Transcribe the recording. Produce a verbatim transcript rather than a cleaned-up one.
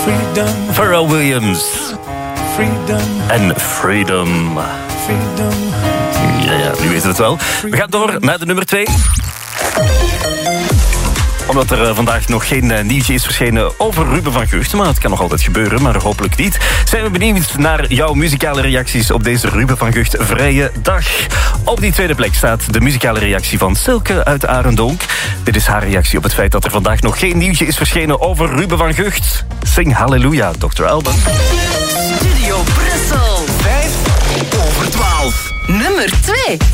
Freedom. Pharrell Williams. Freedom. En Freedom. Freedom. Ja, ja, nu weten we het wel. We gaan door naar de nummer twee. Omdat er uh, vandaag nog geen uh, nieuwtje is verschenen over Ruben van Gucht. Maar het kan nog altijd gebeuren, maar hopelijk niet. Zijn we benieuwd naar jouw muzikale reacties op deze Ruben van Gucht vrije dag. Op die tweede plek staat de muzikale reactie van Silke uit Arendonk. Dit is haar reactie op het feit dat er vandaag nog geen nieuwtje is verschenen over Ruben van Gucht. Sing halleluja, dokter Alban. Studio Brussel. vijf over twaalf. Nummer twee.